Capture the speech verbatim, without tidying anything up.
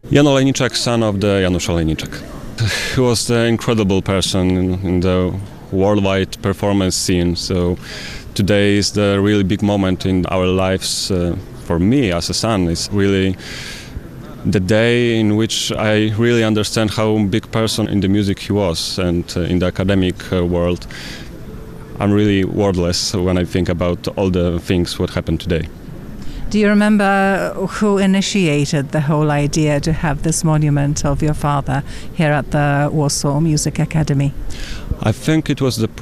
Jan Olejniczak, son of the Janusz Olejniczak. He was an incredible person in, in the worldwide performance scene. So today is the really big moment in our lives. Uh, for me as a son, it's really the day in which I really understand how big person in the music he was, and uh, in the academic uh, world. I'm really wordless when I think about all the things what happened today. Do you remember who initiated the whole idea to have this monument of your father here at the Warsaw Music Academy? I think it was the